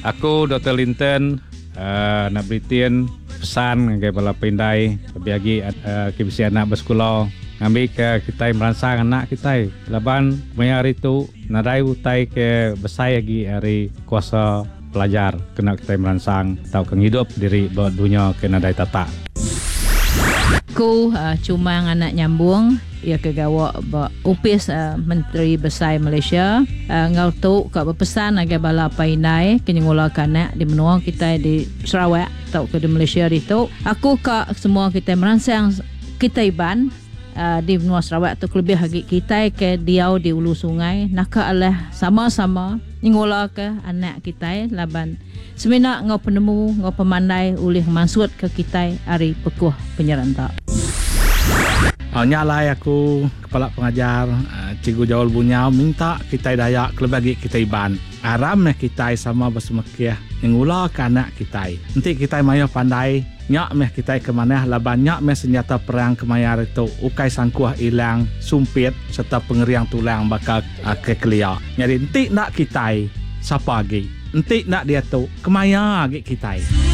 Aku Dr. Linton nak berikan pesan ke bala pindai bagi kebisi anak bersekolah ngambil ke kita merangsang anak kita laban mayar itu nadai utai ke besai lagi hari kuasa pelajar kena kita merangsang tahu kang hidup diri buat dunia ke nadai tata. Aku cuma anak nyambung ia kegawa upis Menteri Besar Malaysia ngau tu ka berpesan agar bala painai kenyengula kanak di menua kita di Sarawak atau ke di Malaysia itu aku ka semua kita merangsang kita iban di benua Sarawak tu lebih hagi kita ke diau di ulu sungai nak Allah sama-sama nyengula ke anak kita laban semina ngau penemu ngau pemandai ulih maksud ke kita hari pekuh penyerentak. Nyalai aku kepala pengajar Cikgu Jawal Bunyau minta kita dayak kelebih bagi kita iban aram kita sama bersemekiah ngula ke anak kita nanti kita mayo pandai nyak meh kita ke mana laban nyak meh senjata perang kemayar itu ukai sangkuah ilang sumpit serta pengeriang tulang bakal ke kelia jadi nanti nak kita siapa lagi nanti nak dia tu kemaya lagi kita